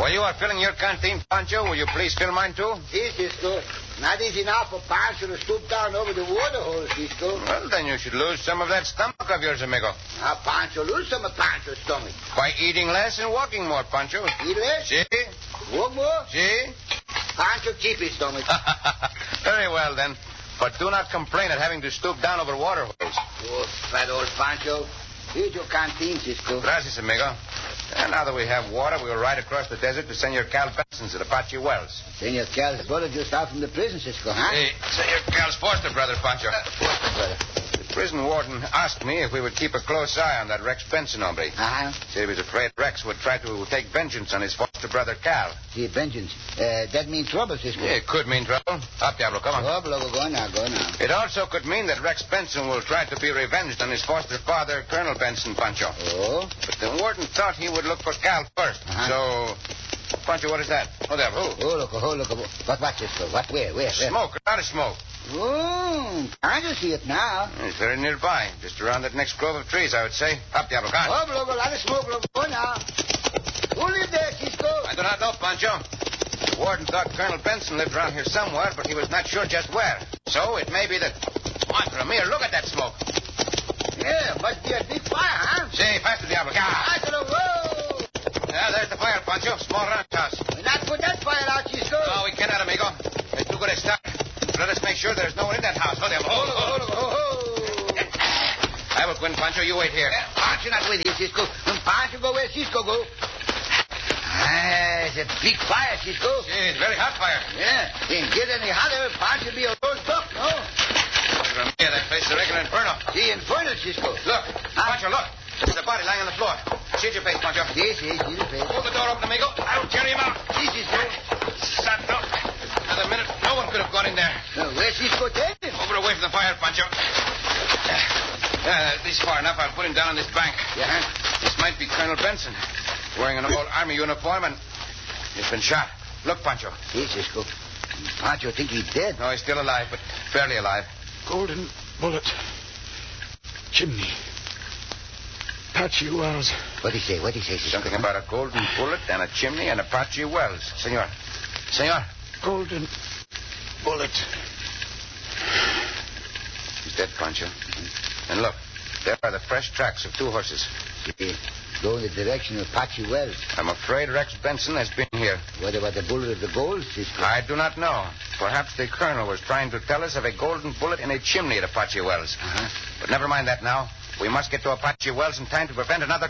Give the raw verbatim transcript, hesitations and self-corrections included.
While you are filling your canteen, Pancho, will you please fill mine, too? See, Cisco. Not easy now for Pancho to stoop down over the water hole, Cisco. Well, then you should lose some of that stomach of yours, amigo. Now, Pancho, lose some of Pancho's stomach. By eating less and walking more, Pancho. Eat less? See? Walk more? See? Pancho, keep his stomach. Very well, then. But do not complain at having to stoop down over water holes. Oh, fat old Pancho. Here's your canteen, Cisco. Gracias, amigo. And now that we have water, we'll ride across the desert to Senor Cal Benson's at Apache Wells. Senor Cal's brother just out from the prison, Cisco, huh? Hey, Senor Cal's foster brother, Pancho. Uh, foster brother. The prison warden asked me if we would keep a close eye on that Rex Benson hombre. Uh-huh. Said he was afraid Rex would try to take vengeance on his foster brother, Cal. See, vengeance. Uh, that means trouble, Cisco. Yeah, it could mean trouble. Up, Diablo, come on. Trouble, go now, go now. It also could mean that Rex Benson will try to be revenged on his foster father, Colonel Benson, Pancho. Oh? But the warden thought he would look for Cal first. Uh-huh. So, Pancho, what is that? Oh, there, who? Oh, look, oh, look. What, what, Cisco? What, where, where? where? Smoke, a lot of smoke. Oh, I can see it now. It's very nearby, just around that next grove of trees, I would say. Up, Diablo, come on. Oh, look, a lot of smoke, look, go now. Who lived there, Cisco? I do not know, Pancho. The warden thought Colonel Benson lived around here somewhere, but he was not sure just where. So it may be that... Madre mia, look at that smoke. Yeah, must be a big fire, huh? Say, faster, Diablo. I said, whoa. Yeah, there's the fire, Pancho. Small ranch house. We're not put that fire out, Cisco. No, we cannot, amigo. It's too good a start. Let us make sure there's no one in that house. Hold him. Hold, hold, hold. Ho, ho, ho. I will go in, Pancho. You wait here. Uh, Pancho not with you, Cisco. When Pancho go where Cisco go. Ah, it's a big fire, Cisco. Yeah, it's very hot fire. Yeah, didn't get any hotter. Pancho be a roast duck, no? Yeah, that place is a regular inferno. See, inferno, Cisco. Look, Pancho, look. There's a body lying on the floor. See your face, Pancho. See, see, see the face. Hold the door open, amigo. I will carry him out. See, Cisco. Stop, no. Another minute, no one could have gone in there. Uh, where's Cisco taking? Over away from the fire, Pancho. Uh, this far enough, I'll put him down on this bank. Yeah? This might be Colonel Benson, wearing an old army uniform, and he's been shot. Look, Pancho. See, Cisco. Pancho think he's dead. No, he's still alive, but barely alive. Golden bullet. Chimney. Apache Wells. What'd he say? What'd he say, Cisco? Something about a golden bullet and a chimney and Apache Wells. Senor. Senor. Golden bullet. He's dead, Pancho. And look, there are the fresh tracks of two horses. See, go in the direction of Apache Wells. I'm afraid Rex Benson has been here. What about the bullet of the gold, Cisco? I do not know. Perhaps the colonel was trying to tell us of a golden bullet in a chimney at Apache Wells. Uh-huh. But never mind that now. We must get to Apache Wells in time to prevent another